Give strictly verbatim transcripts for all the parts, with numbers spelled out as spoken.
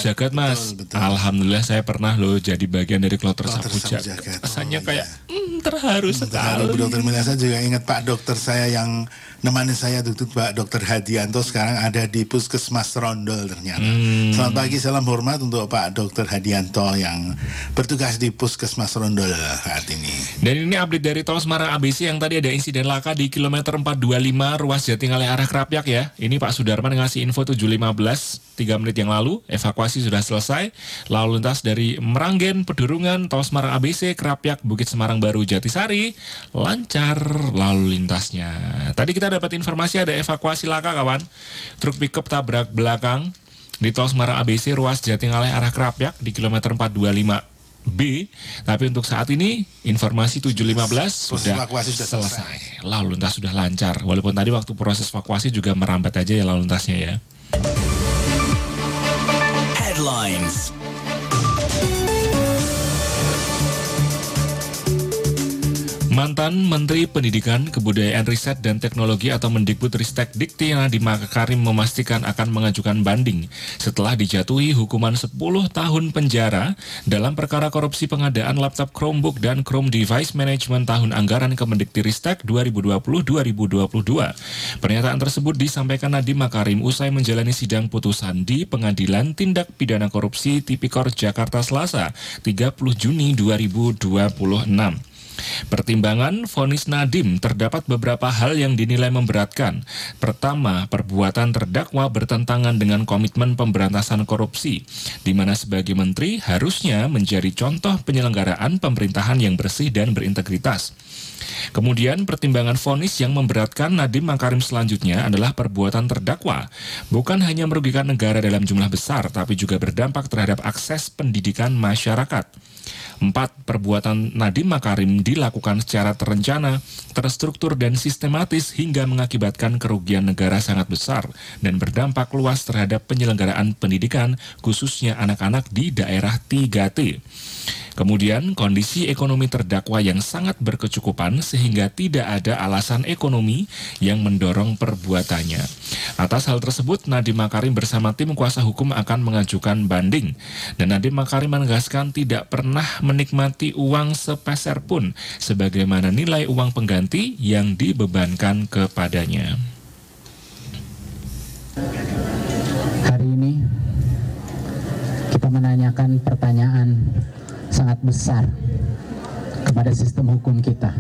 Jagat, Mas. Betul, betul. Alhamdulillah saya pernah loh jadi bagian dari kloter Kloter Sapu Sapu Jagat. Jagat. Rasanya Oh, kayak iya. hmm, terharu sekali. Terharu, Bu Dokter Mila. Saya juga ingat Pak dokter saya yang nemani saya dulu, Pak Dokter Hadianto, sekarang ada di Puskesmas Rondol ternyata. Hmm. Selamat pagi, salam hormat untuk Pak Dokter Hadianto yang bertugas di Puskesmas Rondol saat ini. Dan ini update dari Tol Semarang A B C yang tadi ada insiden laka di kilometer empat dua lima ruas Jatingaleh arah Krapyak ya. Ini Pak Sudarman ngasih info tujuh lima belas, tiga menit yang lalu, evakuasi sudah selesai. Lalu lintas dari Meranggen, Pedurungan, Tol Semarang A B C, Krapyak, Bukit Semarang Baru, Jatisari, lancar lalu lintasnya. Tadi kita dapat informasi ada evakuasi laka kawan. Truk pickup tabrak belakang di Tol Semarang A B C ruas Jatingaleh arah Krapyak di kilometer empat dua lima B. Tapi untuk saat ini informasi tujuh lima belas sudah, evakuasi sudah selesai. selesai. Lalu lintas sudah lancar. Walaupun tadi waktu proses evakuasi juga merambat aja ya lalu lintasnya ya. Headlines. Mantan Menteri Pendidikan, Kebudayaan, Riset, dan Teknologi atau Mendikbudristek Dikti Nadiem Makarim memastikan akan mengajukan banding setelah dijatuhi hukuman sepuluh tahun penjara dalam perkara korupsi pengadaan laptop Chromebook dan Chrome Device Management tahun anggaran Kemendikbudristek dua ribu dua puluh dua ribu dua puluh dua. Pernyataan tersebut disampaikan Nadiem Makarim usai menjalani sidang putusan di Pengadilan Tindak Pidana Korupsi Tipikor Jakarta Selasa tiga puluh Juni dua ribu dua puluh enam. Pertimbangan vonis Nadiem terdapat beberapa hal yang dinilai memberatkan. Pertama, perbuatan terdakwa bertentangan dengan komitmen pemberantasan korupsi, di mana sebagai menteri harusnya menjadi contoh penyelenggaraan pemerintahan yang bersih dan berintegritas. Kemudian pertimbangan vonis yang memberatkan Nadiem Makarim selanjutnya adalah perbuatan terdakwa bukan hanya merugikan negara dalam jumlah besar, tapi juga berdampak terhadap akses pendidikan masyarakat. Empat, perbuatan Nadiem Makarim dilakukan secara terencana, terstruktur dan sistematis hingga mengakibatkan kerugian negara sangat besar dan berdampak luas terhadap penyelenggaraan pendidikan, khususnya anak-anak di daerah tiga T. Kemudian, kondisi ekonomi terdakwa yang sangat berkecukupan sehingga tidak ada alasan ekonomi yang mendorong perbuatannya. Atas hal tersebut, Nadiem Makarim bersama tim kuasa hukum akan mengajukan banding. Dan Nadiem Makarim menegaskan tidak pernah menikmati uang sepeser pun sebagaimana nilai uang pengganti yang dibebankan kepadanya. Hari ini kita menanyakan pertanyaan sangat besar kepada sistem hukum kita.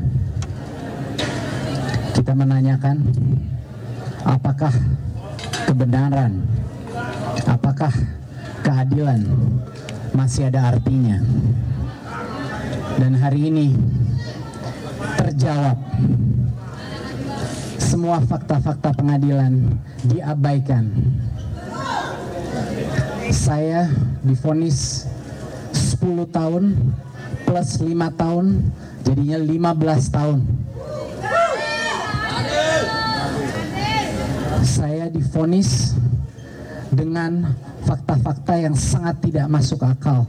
Kita menanyakan apakah kebenaran, apakah keadilan masih ada artinya. Dan hari ini terjawab. Semua fakta-fakta pengadilan diabaikan. Saya divonis sepuluh tahun plus lima tahun jadinya lima belas tahun. Saya divonis dengan fakta-fakta yang sangat tidak masuk akal.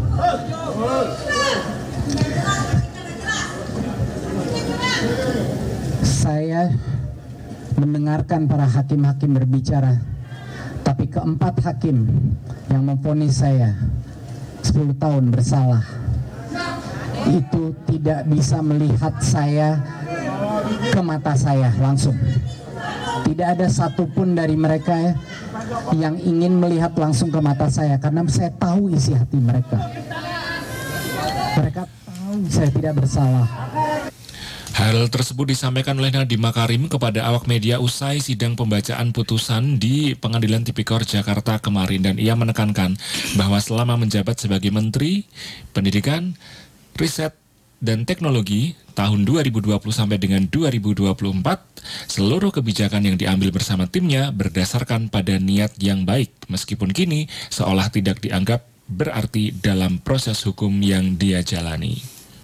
Saya mendengarkan para hakim-hakim berbicara, tapi keempat hakim yang memvonis saya sepuluh tahun bersalah itu tidak bisa melihat saya ke mata saya langsung. Tidak ada satupun dari mereka yang ingin melihat langsung ke mata saya karena saya tahu isi hati mereka. Mereka tahu saya tidak bersalah. Hal tersebut disampaikan oleh Nadiem Makarim kepada awak media usai sidang pembacaan putusan di Pengadilan Tipikor Jakarta kemarin, dan ia menekankan bahwa selama menjabat sebagai Menteri Pendidikan, Riset, dan Teknologi tahun dua ribu dua puluh sampai dengan dua ribu dua puluh empat, seluruh kebijakan yang diambil bersama timnya berdasarkan pada niat yang baik, meskipun kini seolah tidak dianggap berarti dalam proses hukum yang dia jalani.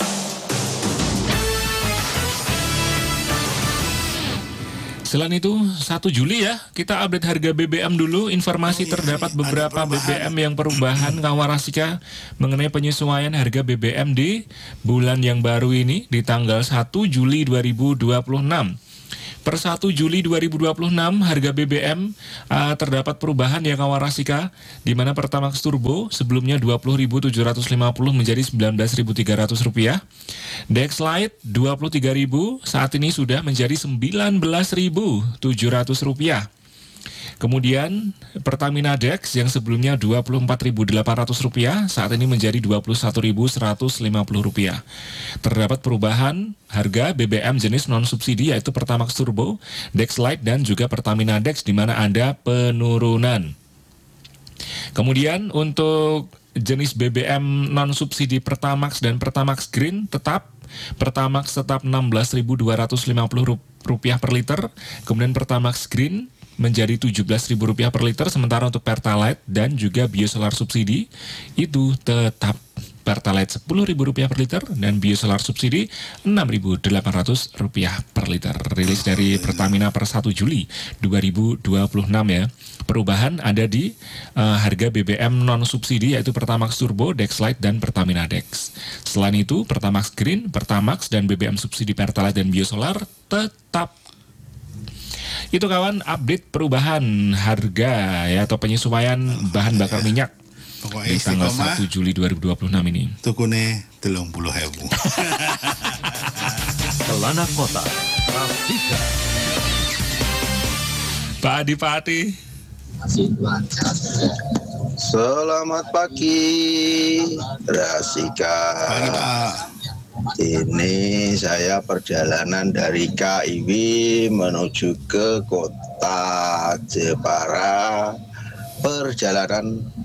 Selain itu, satu Juli ya, kita update harga B B M dulu. Informasi terdapat beberapa B B M yang perubahan Kawarasika mengenai penyesuaian harga B B M di bulan yang baru ini di tanggal satu Juli dua ribu dua puluh enam. Per satu Juli dua ribu dua puluh enam harga B B M uh, terdapat perubahan ya kawan Rasika, di mana Pertamax Turbo sebelumnya dua puluh ribu tujuh ratus lima puluh menjadi sembilan belas ribu tiga ratus rupiah. Dex Lite dua puluh tiga ribu saat ini sudah menjadi sembilan belas ribu tujuh ratus rupiah. Kemudian Pertamina Dex yang sebelumnya dua puluh empat ribu delapan ratus rupiah saat ini menjadi dua puluh satu ribu seratus lima puluh rupiah. Terdapat perubahan harga B B M jenis non subsidi yaitu Pertamax Turbo, Dex Lite dan juga Pertamina Dex di mana ada penurunan. Kemudian untuk jenis B B M non subsidi Pertamax dan Pertamax Green tetap Pertamax tetap enam belas ribu dua ratus lima puluh rupiah per liter, kemudian Pertamax Green menjadi tujuh belas ribu rupiah per liter, sementara untuk Pertalite dan juga biosolar subsidi itu tetap Pertalite sepuluh ribu rupiah per liter dan biosolar subsidi enam ribu delapan ratus rupiah per liter. Rilis dari Pertamina per satu Juli dua ribu dua puluh enam ya. Perubahan ada di uh, harga B B M non subsidi yaitu Pertamax Turbo, Dex Lite dan Pertamina Dex. Selain itu Pertamax Green, Pertamax dan B B M subsidi Pertalite dan biosolar tetap. Itu kawan update perubahan harga ya atau penyesuaian bahan bakar minyak Pokoknya di tanggal satu Juli dua ribu dua puluh enam ini. Tukune telung puluh ribu. Kelana Kota, Rasika. Pak Adi, Pak Adi. Selamat pagi, Rasika. Pagi Pak. Ini saya perjalanan dari K I W menuju ke kota Jepara. Perjalanan